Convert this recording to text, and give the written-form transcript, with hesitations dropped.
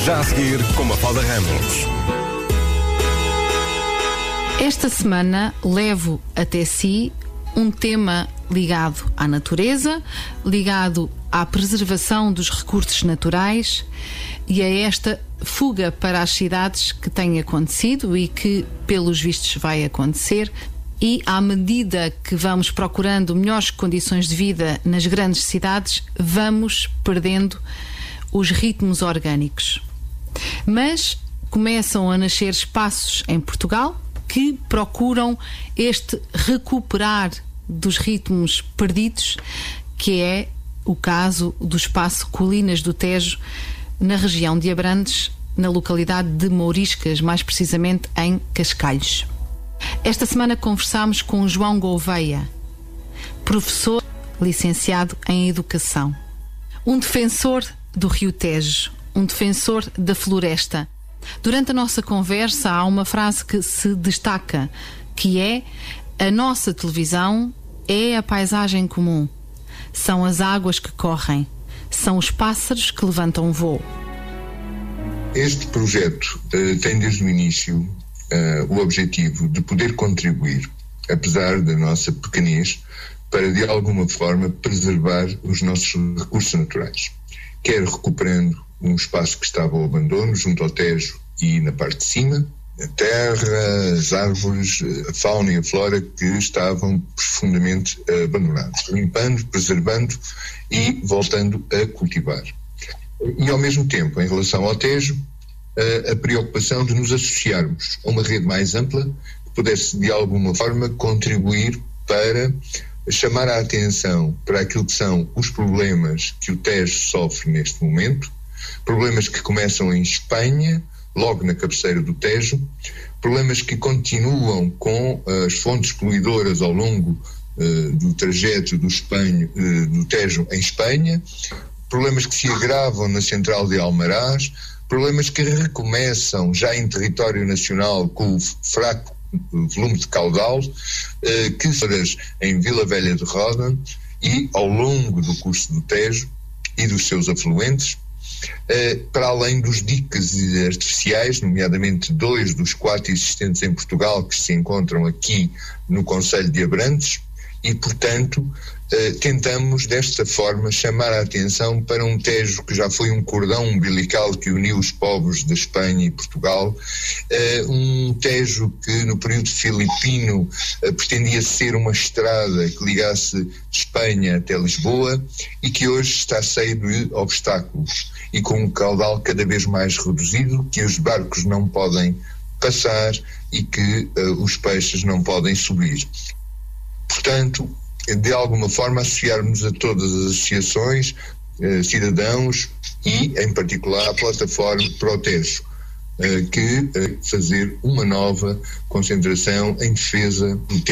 Já a seguir, com Mafalda Ramos. Esta semana levo até si um tema ligado à natureza, ligado à preservação dos recursos naturais e a esta fuga para as cidades que tem acontecido e que, pelos vistos, vai acontecer. E à medida que vamos procurando melhores condições de vida nas grandes cidades, vamos perdendo os ritmos orgânicos. Mas começam a nascer espaços em Portugal que procuram este recuperar dos ritmos perdidos, que é o caso do espaço Colinas do Tejo, na região de Abrantes, na localidade de Mouriscas, mais precisamente em Cascalhos. Esta semana conversámos com João Gouveia, professor licenciado em Educação, um defensor do Rio Tejo, um defensor da floresta. Durante a nossa conversa há uma frase que se destaca, que é: a nossa televisão é a paisagem comum, são as águas que correm, são os pássaros que levantam voo. Este projeto tem desde o início o objetivo de poder contribuir, apesar da nossa pequenez, para de alguma forma preservar os nossos recursos naturais, quer recuperando um espaço que estava ao abandono junto ao Tejo e na parte de cima, a terra, as árvores, a fauna e a flora que estavam profundamente abandonados, limpando, preservando e voltando a cultivar. E ao mesmo tempo, em relação ao Tejo, a preocupação de nos associarmos a uma rede mais ampla que pudesse de alguma forma contribuir para chamar a atenção para aquilo que são os problemas que o Tejo sofre neste momento, problemas que começam em Espanha, logo na cabeceira do Tejo, problemas que continuam com as fontes poluidoras ao longo do trajeto do Tejo em Espanha, problemas que se agravam na central de Almaraz, problemas que recomeçam já em território nacional com o fraco volume de caudal, que se em Vila Velha de Ródão e ao longo do curso do Tejo e dos seus afluentes, para além dos diques artificiais, nomeadamente 2 dos 4 existentes em Portugal que se encontram aqui no concelho de Abrantes, e portanto tentamos desta forma chamar a atenção para um Tejo que já foi um cordão umbilical que uniu os povos de Espanha e Portugal, um Tejo que no período filipino pretendia ser uma estrada que ligasse Espanha até Lisboa e que hoje está cheio de obstáculos e com um caudal cada vez mais reduzido, que os barcos não podem passar e que os peixes não podem subir. Portanto, de alguma forma associarmos a todas as associações, cidadãos e, em particular, a plataforma Pro Tejo, que fazer uma nova concentração em defesa do Tejo.